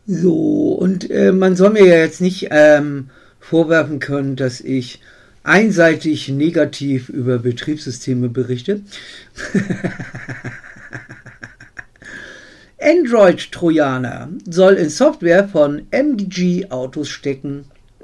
So, und man soll mir ja jetzt nicht vorwerfen können, dass ich einseitig negativ über Betriebssysteme berichte. Android-Trojaner soll in Software von MG Autos stecken.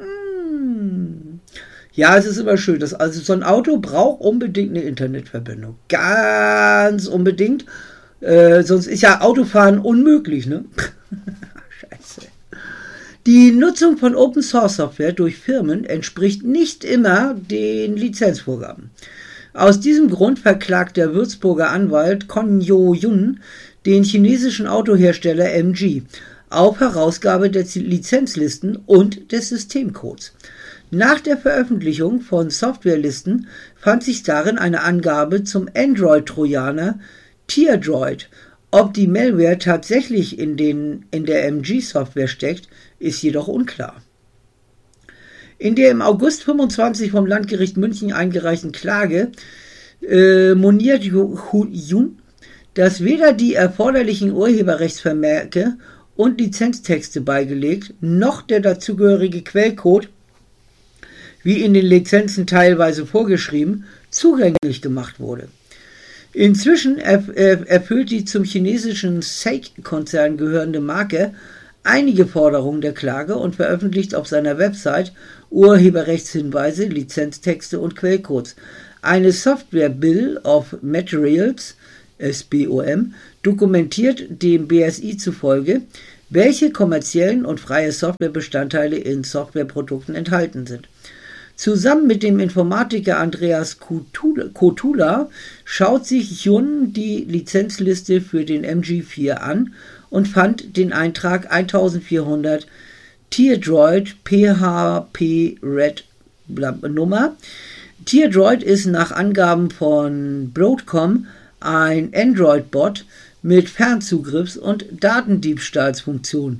Ja, es ist immer schön. Also so ein Auto braucht unbedingt eine Internetverbindung. Ganz unbedingt. Sonst ist ja Autofahren unmöglich, ne? Scheiße. Die Nutzung von Open-Source-Software durch Firmen entspricht nicht immer den Lizenzvorgaben. Aus diesem Grund verklagt der Würzburger Anwalt Kon Yo-Yun den chinesischen Autohersteller MG auf Herausgabe der Lizenzlisten und des Systemcodes. Nach der Veröffentlichung von Softwarelisten fand sich darin eine Angabe zum Android-Trojaner Teardroid. Ob die Malware tatsächlich in der MG-Software steckt, ist jedoch unklar. In der im August 25 vom Landgericht München eingereichten Klage moniert Yun, dass weder die erforderlichen Urheberrechtsvermerke und Lizenztexte beigelegt, noch der dazugehörige Quellcode, wie in den Lizenzen teilweise vorgeschrieben, zugänglich gemacht wurde. Inzwischen erfüllt die zum chinesischen SAIC-Konzern gehörende Marke einige Forderungen der Klage und veröffentlicht auf seiner Website Urheberrechtshinweise, Lizenztexte und Quellcodes. Eine Software Bill of Materials, SBOM, dokumentiert dem BSI zufolge, welche kommerziellen und freie Softwarebestandteile in Softwareprodukten enthalten sind. Zusammen mit dem Informatiker Andreas Kotula schaut sich Yun die Lizenzliste für den MG4 an und fand den Eintrag 1400 Teardroid PHP Red Nummer. Teardroid ist nach Angaben von Broadcom ein Android-Bot mit Fernzugriffs- und Datendiebstahlsfunktion.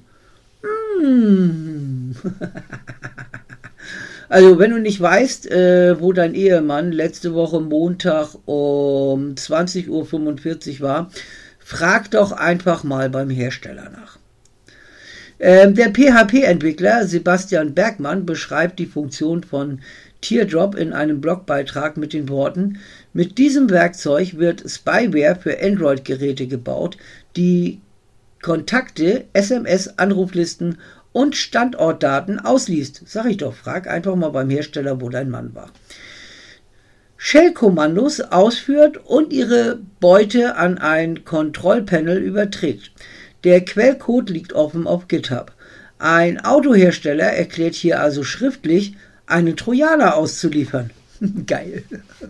Also wenn du nicht weißt, wo dein Ehemann letzte Woche Montag um 20:45 Uhr war, frag doch einfach mal beim Hersteller nach. Der PHP-Entwickler Sebastian Bergmann beschreibt die Funktion von Teardrop in einem Blogbeitrag mit den Worten: Mit diesem Werkzeug wird Spyware für Android-Geräte gebaut, die Kontakte, SMS, Anruflisten und Standortdaten ausliest. Sag ich doch, frag einfach mal beim Hersteller, wo dein Mann war. Shell-Kommandos ausführt und ihre Beute an ein Kontrollpanel überträgt. Der Quellcode liegt offen auf GitHub. Ein Autohersteller erklärt hier also schriftlich, einen Trojaner auszuliefern. Geil.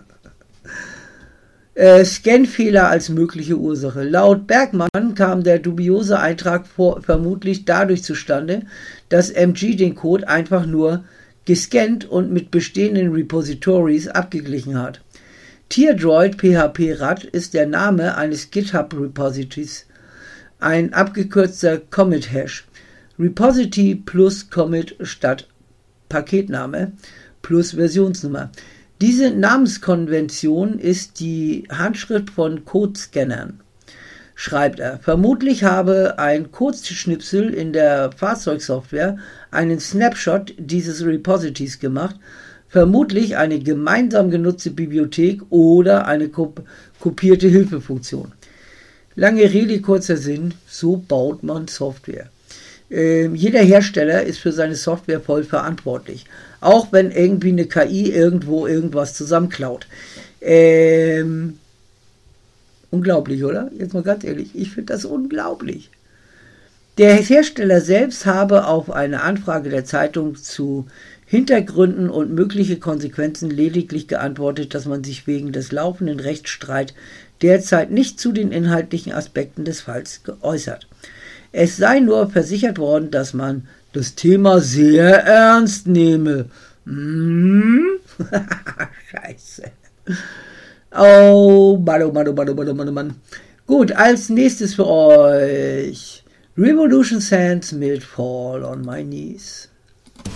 Scanfehler als mögliche Ursache. Laut Bergmann kam der dubiose Eintrag vermutlich dadurch zustande, dass MG den Code einfach nur gescannt und mit bestehenden Repositories abgeglichen hat. Teardroid PHP RAD ist der Name eines GitHub-Repositories, ein abgekürzter Commit-Hash. Repository plus Commit statt Paketname plus Versionsnummer. Diese Namenskonvention ist die Handschrift von Codescannern, schreibt er. Vermutlich habe ein Codeschnipsel in der Fahrzeugsoftware einen Snapshot dieses Repositories gemacht, vermutlich eine gemeinsam genutzte Bibliothek oder eine kopierte Hilfefunktion. Lange Rede, kurzer Sinn, so baut man Software. Jeder Hersteller ist für seine Software voll verantwortlich. Auch wenn irgendwie eine KI irgendwo irgendwas zusammenklaut. Unglaublich, oder? Jetzt mal ganz ehrlich, ich finde das unglaublich. Der Hersteller selbst habe auf eine Anfrage der Zeitung zu Hintergründen und mögliche Konsequenzen lediglich geantwortet, dass man sich wegen des laufenden Rechtsstreits derzeit nicht zu den inhaltlichen Aspekten des Falls geäußert. Es sei nur versichert worden, dass man das Thema sehr ernst nehme. Scheiße. Oh Mann. Gut, als nächstes für euch Revolution Sands mit Fall on My Knees.